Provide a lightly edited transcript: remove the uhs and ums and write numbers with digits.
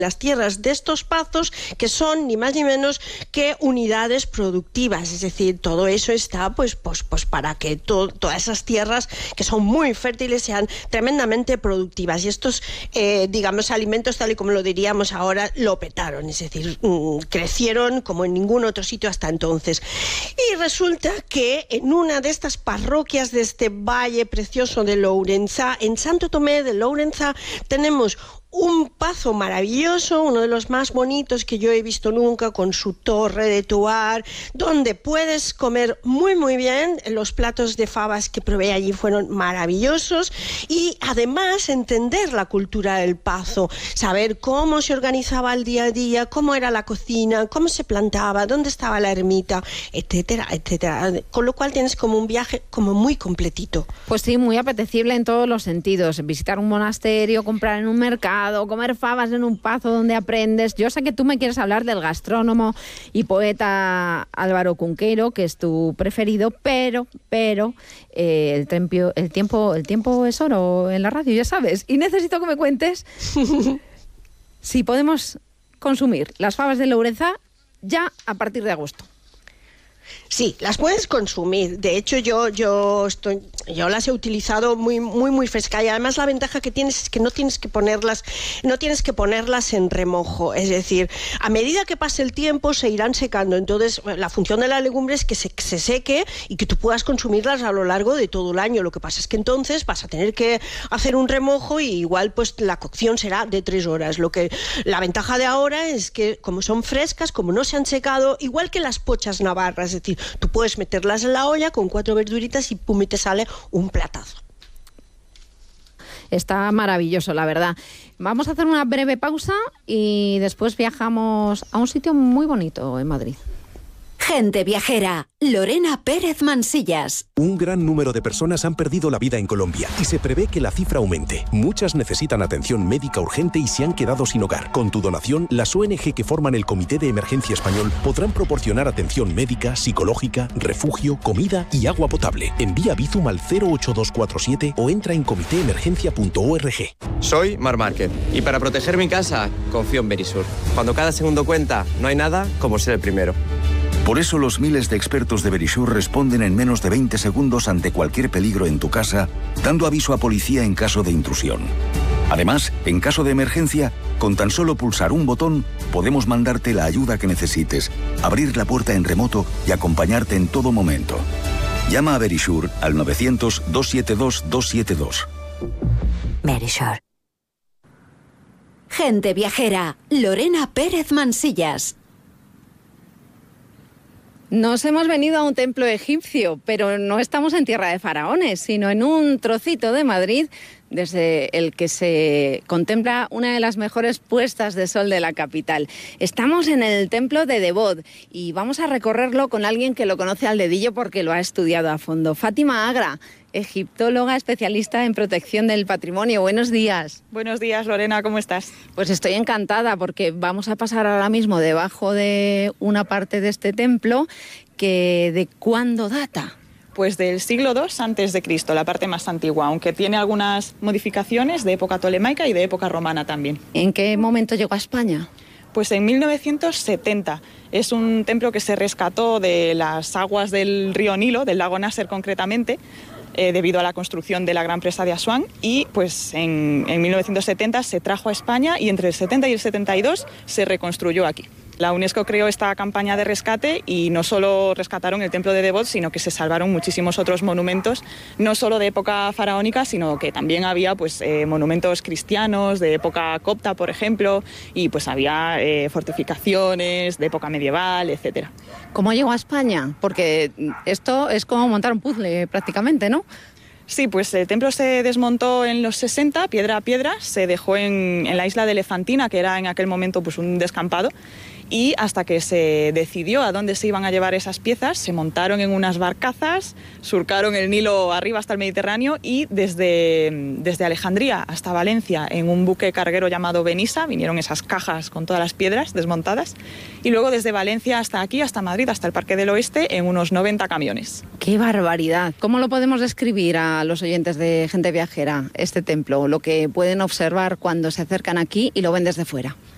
las tierras de estos pazos, que son ni más ni menos que unidades productivas, es decir, todo eso está pues para que todas esas tierras que son muy fértiles sean tremendamente productivas, y estos digamos alimentos, tal y como lo diríamos ahora, lo petaron, es decir, crecieron como en ningún otro sitio hasta entonces. Y resulta que en una de estas parroquias de este valle precioso de Lourenzá, en Santo Tomé de Lourenzá, tenemos un pazo maravilloso, uno de los más bonitos que yo he visto nunca, con su torre de Tuar, donde puedes comer muy muy bien. Los platos de fabas que probé allí fueron maravillosos, y además entender la cultura del pazo, saber cómo se organizaba el día a día, cómo era la cocina, cómo se plantaba, dónde estaba la ermita, etcétera, etcétera. Con lo cual tienes como un viaje como muy completito. Pues sí, muy apetecible en todos los sentidos. Visitar un monasterio, comprar en un mercado, comer fabas en un pazo donde aprendes. Yo sé que tú me quieres hablar del gastrónomo y poeta Álvaro Cunqueiro, que es tu preferido, pero el tiempo es oro en la radio, ya sabes. Y necesito que me cuentes si podemos consumir las fabas de Lourenzá ya a partir de agosto. Sí, las puedes consumir. De hecho, yo las he utilizado muy frescas, y además la ventaja que tienes es que no tienes que ponerlas en remojo. Es decir, a medida que pase el tiempo se irán secando. Entonces, la función de la legumbre es que se seque y que tú puedas consumirlas a lo largo de todo el año. Lo que pasa es que entonces vas a tener que hacer un remojo, y igual pues la cocción será de 3 horas. La ventaja de ahora es que, como son frescas, como no se han secado, igual que las pochas navarras, es decir, tú puedes meterlas en la olla con 4 verduritas y pum, y te sale un platazo. Está maravilloso, la verdad. Vamos a hacer una breve pausa y después viajamos a un sitio muy bonito en Madrid. Gente Viajera, Lorena Pérez Mansillas. Un gran número de personas han perdido la vida en Colombia y se prevé que la cifra aumente. Muchas necesitan atención médica urgente y se han quedado sin hogar. Con tu donación, las ONG que forman el Comité de Emergencia Español podrán proporcionar atención médica, psicológica, refugio, comida y agua potable. Envía Bizum al 08247 o entra en comitéemergencia.org. Soy Mar Márquez y para proteger mi casa confío en Verisur. Cuando cada segundo cuenta, no hay nada como ser el primero. Por eso los miles de expertos de Verisur responden en menos de 20 segundos ante cualquier peligro en tu casa, dando aviso a policía en caso de intrusión. Además, en caso de emergencia, con tan solo pulsar un botón, podemos mandarte la ayuda que necesites, abrir la puerta en remoto y acompañarte en todo momento. Llama a Verisur al 900-272-272. Verisur. Gente Viajera, Lorena Pérez Mansillas. Nos hemos venido a un templo egipcio, pero no estamos en tierra de faraones, sino en un trocito de Madrid desde el que se contempla una de las mejores puestas de sol de la capital. Estamos en el templo de Devot y vamos a recorrerlo con alguien que lo conoce al dedillo porque lo ha estudiado a fondo. Fátima Agra, egiptóloga especialista en protección del patrimonio. Buenos días. Buenos días, Lorena, ¿cómo estás? Pues estoy encantada porque vamos a pasar ahora mismo debajo de una parte de este templo que ¿de cuándo data? Pues del siglo II a.C., la parte más antigua, aunque tiene algunas modificaciones de época tolemaica y de época romana también. ¿En qué momento llegó a España? Pues en 1970. Es un templo que se rescató de las aguas del río Nilo, del lago Nasser concretamente, debido a la construcción de la gran presa de Asuán, y pues en 1970 se trajo a España y entre el 70 y el 72 se reconstruyó aquí. La UNESCO creó esta campaña de rescate y no solo rescataron el templo de Devot, sino que se salvaron muchísimos otros monumentos, no solo de época faraónica, sino que también había pues, monumentos cristianos de época copta, por ejemplo, y pues había fortificaciones de época medieval, etcétera. ¿Cómo llegó a España? Porque esto es como montar un puzzle prácticamente, ¿no? Sí, pues el templo se desmontó en los 60, piedra a piedra, se dejó en la isla de Elefantina, que era en aquel momento pues, un descampado, y hasta que se decidió a dónde se iban a llevar esas piezas, se montaron en unas barcazas, surcaron el Nilo arriba hasta el Mediterráneo y desde Alejandría hasta Valencia en un buque carguero llamado Benissa vinieron esas cajas con todas las piedras desmontadas, y luego desde Valencia hasta aquí, hasta Madrid, hasta el Parque del Oeste en unos 90 camiones. ¡Qué barbaridad! ¿Cómo lo podemos describir a los oyentes de Gente Viajera, este templo, lo que pueden observar cuando se acercan aquí y lo ven desde fuera?